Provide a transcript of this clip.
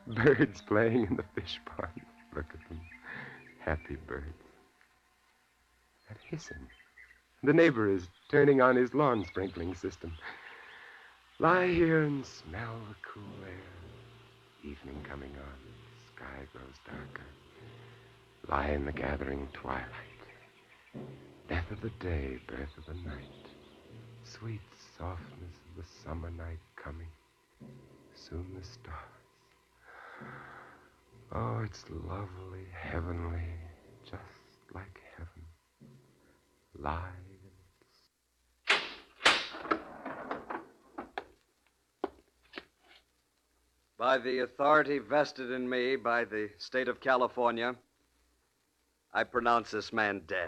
Birds playing in the fish pond. Look at them. Happy birds. That hissing. The neighbor is turning on his lawn sprinkling system. Lie here and smell the cool air. Evening coming on. Sky grows darker. Lie in the gathering twilight. Death of the day, birth of the night. Sweet softness of the summer night coming. Soon the stars. Oh, it's lovely, heavenly, just like heaven. Lie. By the authority vested in me by the state of California, I pronounce this man dead.